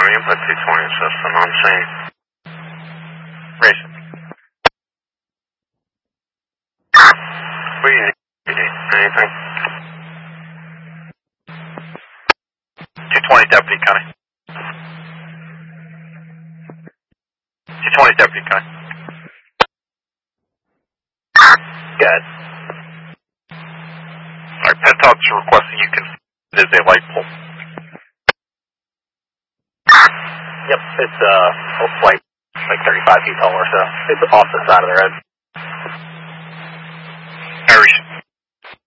County, input 220 system on scene. Racing. What do you need? Anything? 220 Deputy County. 220 Deputy County. Good. Alright, Pentox is requesting you can visit a light pole. Yep, it's like 35 feet tall or so. It's off the side of the road.